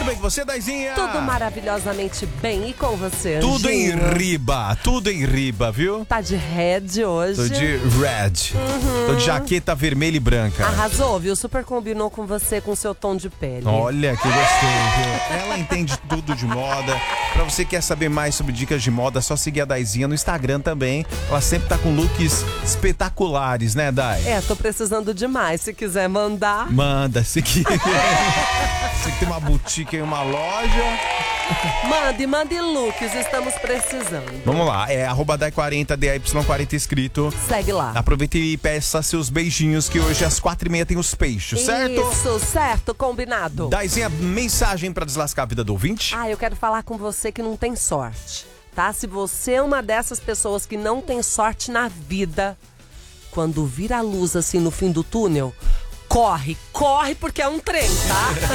bem com você, Daizinha? Tudo maravilhosamente bem. E com você, Tudo em Anjinho? riba, viu? Tá de red hoje. Tô de red. Tô de jaqueta vermelha e branca. Arrasou, viu? Super combinou com você, com seu tom de pele. Olha que gostei, viu? Ela entende tudo de moda. Pra você que quer saber mais sobre dicas de moda, é só seguir a Daizinha no Instagram também. Ela sempre tá com looks espetaculares, né, Dai? Tô precisando demais. Se quiser mandar. Manda, se que você que tem uma boutique em uma loja. Mande looks, estamos precisando. Vamos lá, é @Dai40, DAY40 escrito. Segue lá. Aproveite e peça seus beijinhos, que hoje às 4h30 tem os peixes, certo? Isso, certo, combinado. Daizinha, mensagem pra deslascar a vida do ouvinte? Eu quero falar com você que não tem sorte, tá? Se você é uma dessas pessoas que não tem sorte na vida, quando vir a luz assim no fim do túnel, corre porque é um trem, tá?